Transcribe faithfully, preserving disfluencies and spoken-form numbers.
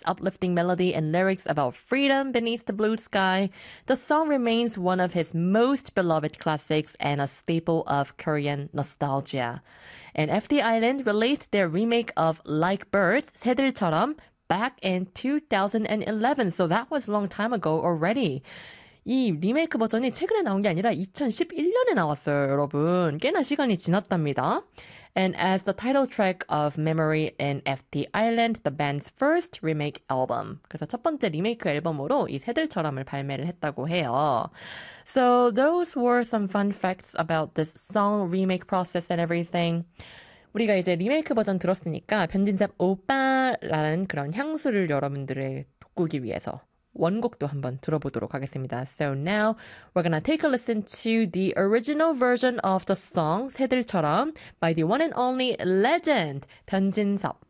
uplifting melody and lyrics about freedom beneath the blue sky, the song remains one of his most beloved classics and a staple of Korean nostalgia. And F T Island released their remake of Like Birds, 새들처럼, back in two thousand eleven, so that was a long time ago already. 이 리메이크 버전이 최근에 나온 게 아니라 이천십일 년에 나왔어요, 여러분. 꽤나 시간이 지났답니다. And as the title track of Memory in F T Island, the band's first remake album. 그래서 첫 번째 리메이크 앨범으로 이 새들처럼을 발매를 했다고 해요. So those were some fun facts about this song remake process and everything. 우리가 이제 리메이크 버전 들었으니까 변진섭 오빠라는 그런 향수를 여러분들을 돋구기 위해서 원곡도 한번 들어보도록 하겠습니다. So now we're gonna take a listen to the original version of the song 새들처럼 by the one and only legend 변진섭.